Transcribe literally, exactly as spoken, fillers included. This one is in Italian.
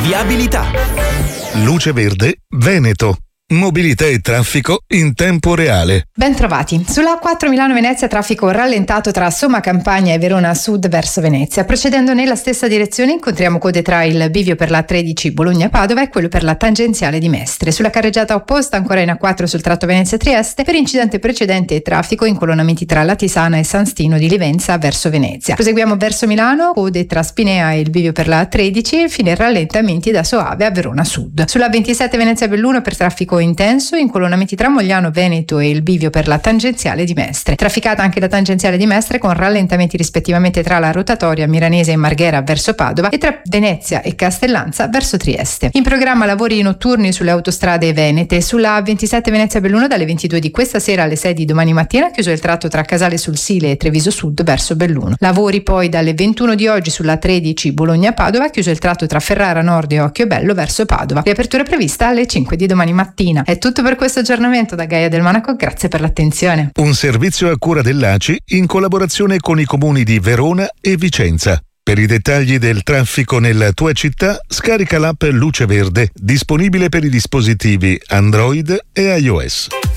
Viabilità. Luce Verde Veneto. Mobilità e traffico in tempo reale. Ben trovati. Sulla A quattro Milano-Venezia traffico rallentato tra Somma Campagna e Verona Sud verso Venezia. Procedendo nella stessa direzione incontriamo code tra il bivio per la tredici Bologna-Padova e quello per la tangenziale di Mestre. Sulla carreggiata opposta ancora in A quattro sul tratto Venezia-Trieste per incidente precedente e traffico incolonnamenti tra Latisana e San Stino di Livenza verso Venezia. Proseguiamo verso Milano, code tra Spinea e il bivio per la tredici e infine rallentamenti da Soave a Verona Sud. Sulla ventisette Venezia-Belluno per traffico intenso, incolonnamenti tra Mogliano Veneto e il bivio per la tangenziale di Mestre. Trafficata anche la tangenziale di Mestre con rallentamenti rispettivamente tra la rotatoria Miranese e Marghera verso Padova e tra Venezia e Castellanza verso Trieste. In programma lavori notturni sulle autostrade venete. Sulla ventisette Venezia Belluno dalle ventidue di questa sera alle sei di domani mattina chiuso il tratto tra Casale sul Sile e Treviso Sud verso Belluno. Lavori poi dalle ventuno di oggi sulla tredici Bologna Padova chiuso il tratto tra Ferrara Nord e Occhiobello verso Padova. Riapertura prevista alle cinque di domani mattina. È tutto per questo aggiornamento da Gaia del Monaco, grazie per l'attenzione. Un servizio a cura dell'A C I in collaborazione con i comuni di Verona e Vicenza. Per i dettagli del traffico nella tua città, scarica l'app Luce Verde, disponibile per i dispositivi Android e iOS.